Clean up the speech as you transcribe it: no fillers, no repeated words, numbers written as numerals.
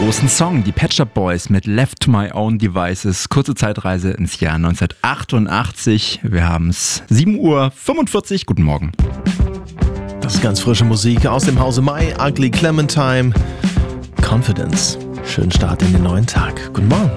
großen Song, die Pet Shop Boys mit Left to My Own Devices. Kurze Zeitreise ins Jahr 1988. Wir haben es 7:45 Uhr. Guten Morgen. Das ist ganz frische Musik aus dem Hause Mai, Ugly Clementine, Confidence. Schönen Start in den neuen Tag. Guten Morgen.